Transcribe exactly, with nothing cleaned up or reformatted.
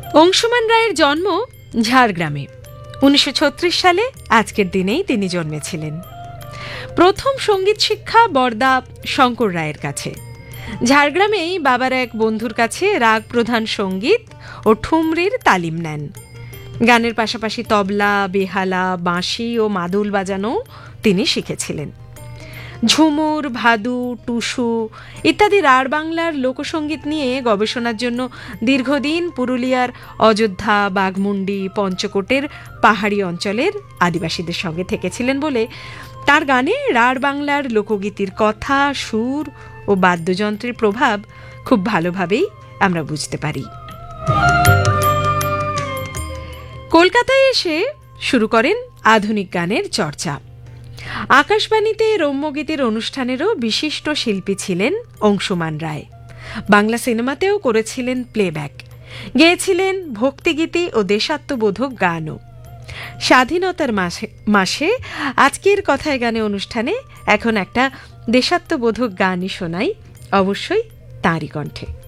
অংশুমান রায়ের জন্ম ঝাড়গ্রামে। উনিশশো ছত্রিশ সালে আজকের দিনেই তিনি জন্মেছিলেন। প্রথম সঙ্গীত শিক্ষা বরদা শঙ্কর রায়ের কাছে। ঝাড়গ্রামেই বাবার এক বন্ধুর কাছে রাগ প্রধান সঙ্গীত ও ঠুমরির তালিম নেন। গানের পাশাপাশি তবলা, বেহালা, বাঁশি ও মাদুল বাজানো তিনি শিখেছিলেন। ঝুমুর, ভাদু, টুসু ইত্যাদি রাঢ় বাংলার লোকসঙ্গীত নিয়ে গবেষণার জন্য দীর্ঘদিন পুরুলিয়ার অযোধ্যা, বাঘমুন্ডি, পঞ্চকোটের পাহাড়ি অঞ্চলের আদিবাসীদের সঙ্গে থেকেছিলেন বলে তার গানে রাঢ় বাংলার লোকগীতির কথা, সুর ও বাদ্যযন্ত্রের প্রভাব খুব ভালোভাবেই আমরা বুঝতে পারি। কলকাতায় এসে শুরু করেন আধুনিক গানের চর্চা। আকাশবাণীতে রম্যগীতির অনুষ্ঠানেরও বিশিষ্ট শিল্পী ছিলেন অংশুমান রায়। বাংলা সিনেমাতেও করেছিলেন প্লেব্যাক, গেয়েছিলেন ভক্তিগীতি ও দেশাত্মবোধক গানও। স্বাধীনতার মাসে মাসে আজকের কথায় গানে অনুষ্ঠানে এখন একটা দেশাত্মবোধক গানই শোনাই, অবশ্যই তাঁরই কণ্ঠে।